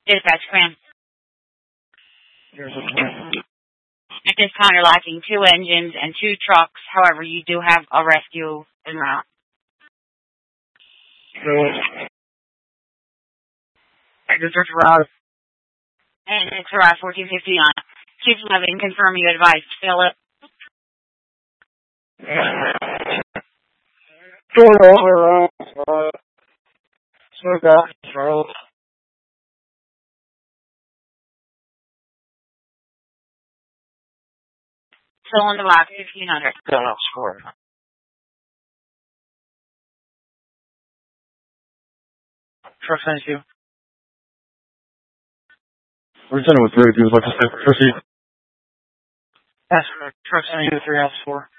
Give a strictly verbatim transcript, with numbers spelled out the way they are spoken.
Dispatch, command. Here's a command. At this time, you're lacking two engines and two trucks. However, you do have a rescue en route. So, I just took a route. And it's around fourteen fifty on Chief eleven, confirm you advised Philip. Going all around. Uh, slow down, Charles. Still on the block, fifteen hundred. Down out score. Truck ninety-two. Lieutenant with three, he was like to say, proceed. That's correct. Truck ninety-two, three house four.